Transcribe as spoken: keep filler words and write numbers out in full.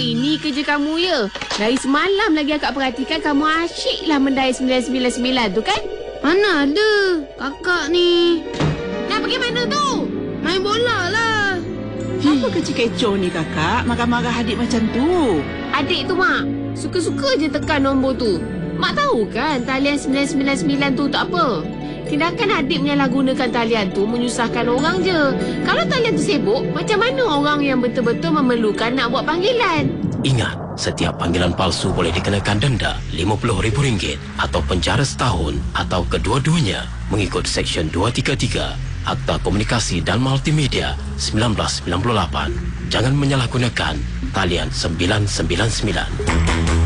ini kerja kamu ya. Dari semalam lagi akak perhatikan kamu asyiklah mendai sembilan sembilan sembilan tu kan? Mana ada. Kakak ni. Nak pergi mana tu? Main bola lah. Apa kecil kecoh ni kakak? Marah-marah adik macam tu. Adik tu mak, suka-suka je tekan nombor tu. Mak tahu kan talian sembilan sembilan sembilan tu tak apa. Tindakan adik menyalahgunakan talian tu menyusahkan orang je. Kalau talian tu sibuk, macam mana orang yang betul-betul memerlukan nak buat panggilan? Ingat, setiap panggilan palsu boleh dikenakan denda lima puluh ribu ringgit atau penjara setahun atau kedua-duanya mengikut Seksyen dua tiga tiga Akta Komunikasi dan Multimedia seribu sembilan ratus sembilan puluh lapan. Jangan menyalahgunakan talian sembilan sembilan sembilan.